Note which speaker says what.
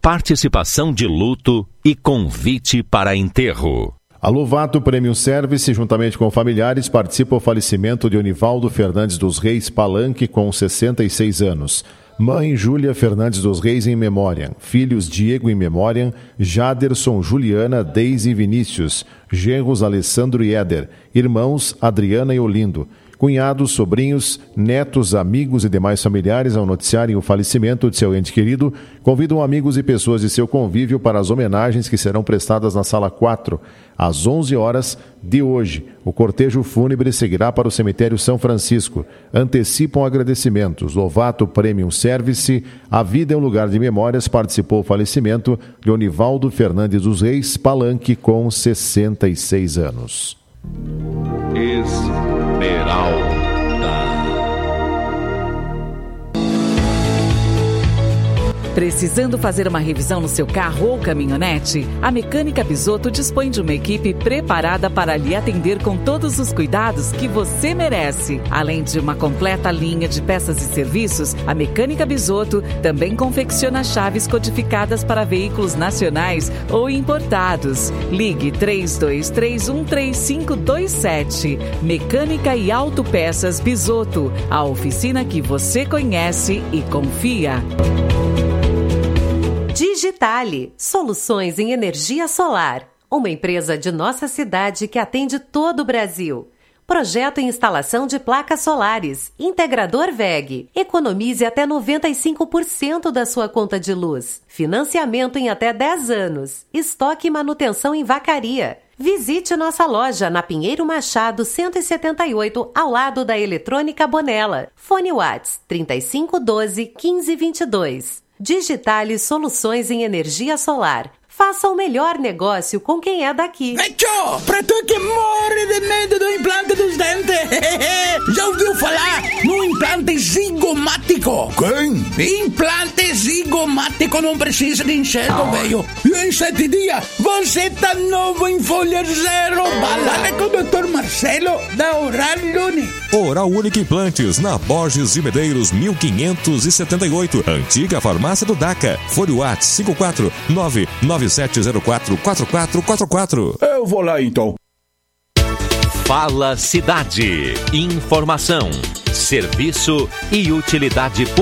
Speaker 1: participação de luto e convite para enterro.
Speaker 2: A Lovato Premium Service, juntamente com familiares, participa do falecimento de Onivaldo Fernandes dos Reis Palanque, com 66 anos. Mãe Júlia Fernandes dos Reis em memória. Filhos Diego em memória. Jaderson, Juliana, Deise e Vinícius. Genros Alessandro e Éder. Irmãos Adriana e Olindo. Cunhados, sobrinhos, netos, amigos e demais familiares, ao noticiarem o falecimento de seu ente querido, convidam amigos e pessoas de seu convívio para as homenagens que serão prestadas na Sala 4, às 11 horas de hoje. O cortejo fúnebre seguirá para o cemitério São Francisco. Antecipam agradecimentos. Lovato Premium Service, a vida é um lugar de memórias, participou do falecimento de Onivaldo Fernandes dos Reis Palanque, com 66 anos.
Speaker 1: Esmeralda.
Speaker 3: Precisando fazer uma revisão no seu carro ou caminhonete? A Mecânica Bisotto dispõe de uma equipe preparada para lhe atender com todos os cuidados que você merece. Além de uma completa linha de peças e serviços, a Mecânica Bisotto também confecciona chaves codificadas para veículos nacionais ou importados. Ligue 32313527. Mecânica e Autopeças Bisotto, a oficina que você conhece e confia.
Speaker 4: Digitale, soluções em energia solar. Uma empresa de nossa cidade que atende todo o Brasil. Projeto e instalação de placas solares. Integrador WEG. Economize até 95% da sua conta de luz. Financiamento em até 10 anos. Estoque e manutenção em Vacaria. Visite nossa loja na Pinheiro Machado 178, ao lado da Eletrônica Bonella. Fone Whats 3512-1522. Digitale Soluções em Energia Solar. Faça o melhor negócio com quem é daqui.
Speaker 5: Tchô, pra tu que morre de medo do implante dos dentes. Já ouviu falar no implante zigomático? Quem? Implante zigomático não precisa de enxerto, velho. E em 7 dias você tá novo em folha zero. Balada com o Dr. Marcelo da Oral Unique.
Speaker 6: Oral Unique Implantes, na Borges de Medeiros 1578. Antiga farmácia do DACA. Fone Whats 54997044444.
Speaker 5: Eu vou lá então.
Speaker 1: Fala Cidade. Informação, serviço e utilidade pública.